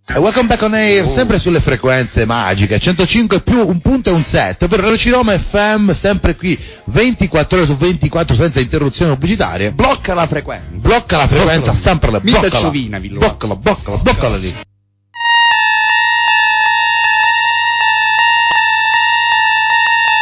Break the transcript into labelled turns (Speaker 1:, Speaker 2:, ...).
Speaker 1: Welcome back on air, sempre sulle frequenze magiche, 105 più un punto e un set, per Roma Roma FM, sempre qui 24 ore su 24 senza interruzioni pubblicitarie.
Speaker 2: Blocca la frequenza,
Speaker 1: sempre la
Speaker 2: bloccala lì.
Speaker 1: bloccala lì.